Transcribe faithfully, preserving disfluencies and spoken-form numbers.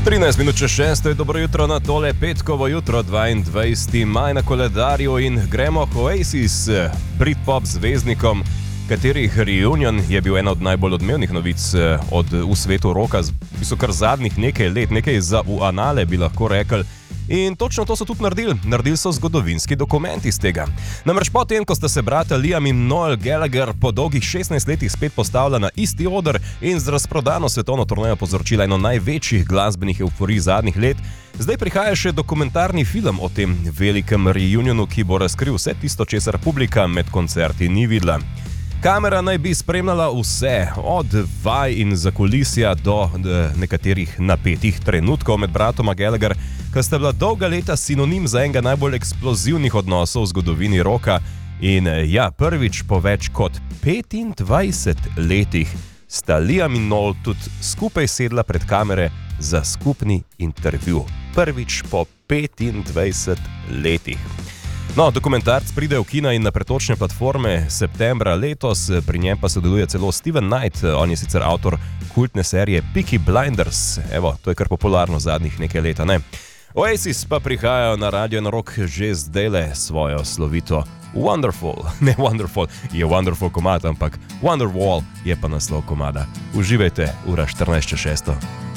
trinajst minut čez šesto je dobro jutro na tole petkovo jutro, dvaindvajseti maj na koledarju in gremo k Oasis, Britpop zvezdnikom, katerih reunion je bil ena od najbolj odmevnih novic od v svetu roka, v bistvu kar zadnjih nekaj let, nekaj za v anale bi lahko rekli. In točno to so tudi naredili. Naredili so zgodovinski dokument iz tega. Namreč potem, ko sta se brata Liam in Noel Gallagher po dolgih šestnajst letih spet postavila na isti oder in z razprodano svetovno turnejo povzročila eno največjih glasbenih euforij zadnjih let, zdaj prihaja še dokumentarni film o tem velikem reunionu, ki bo razkril vse tisto, česar publika med koncerti ni videla. Kamera naj bi spremljala vse, od vaj in zakulisja do nekaterih napetih trenutkov med bratoma Gallagher, ki sta bila dolga leta sinonim za enega najbolj eksplozivnih odnosov v zgodovini roka. In ja, prvič po več kot petindvajsetih letih sta Liam in Noel tudi skupaj sedla pred kamere za skupni intervju. Prvič po petindvajsetih letih. No, dokumentarc pride v kina in na pretočne platforme septembra letos, pri njem pa sodeluje celo Steven Knight, on je sicer avtor kultne serije Peaky Blinders. Evo, to je kar popularno zadnjih nekaj leta, ne? Oasis pa prihajajo na Radio na Rock že zdajle svojo slovito Wonderful. Ne Wonderful, je Wonderful komad, ampak Wonderwall je pa naslov komada. Uživajte, ura štirinajst čez šesto.